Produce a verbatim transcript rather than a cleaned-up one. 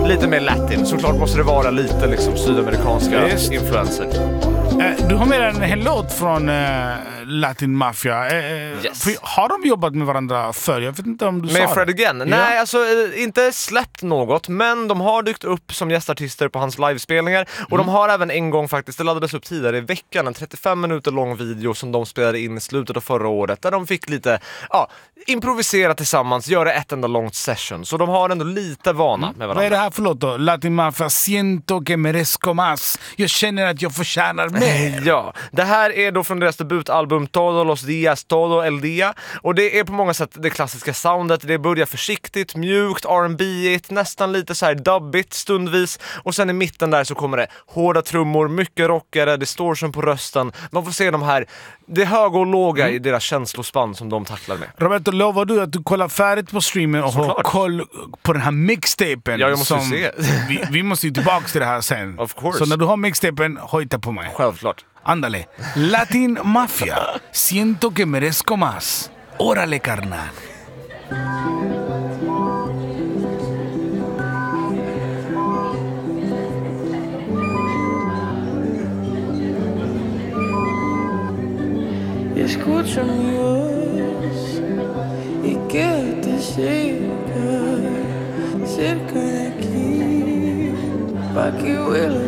lite mer latin. Såklart måste det vara lite liksom sydamerikanska Visst. influenser. Eh, Du har med en hel låt från eh, Latin Mafia. Eh, Yes. för, har de jobbat med varandra förr? Jag vet inte om du sa Med Fred det. Again? Nej, alltså eh, inte släppt något, men de har dykt upp som gästartister på hans livespelningar. Och Mm. de har även en gång faktiskt, det laddades upp tidigare i veckan, en trettiofem minuter lång video som de spelade in i slutet av förra året, där de fick lite, ja, improvisera tillsammans, göra ett enda långt session. Så de har ändå lite vana med varandra. Vad är det här för låt då? Latin Mafia, siento que merezco más. Jag känner att jag förtjänar mer. Ja, det här är då från deras debutalbum Todos los días, todo el día. Och det är på många sätt det klassiska soundet. Det börjar försiktigt, mjukt, R and B-igt, nästan lite så här dubbigt stundvis. Och sen i mitten där så kommer det hårda trummor, mycket rockare, distortion på rösten. Man får se de här, det höga och låga Mm. i deras känslospann som de tacklar med. Roberto, lovar du att du kollar färdigt på streamen och har Såklart. koll på den här mixtapen? Ja, jag måste som se. vi, vi måste ju tillbaka till det här sen. Of course. Så när du har mixtapen, hojta på mig. Självklart. Ándale. Latin Mafia. Siento que merezco más. Órale, carnal. Escucha mi voz y quédate cerca, cerca de aquí, pa' que huela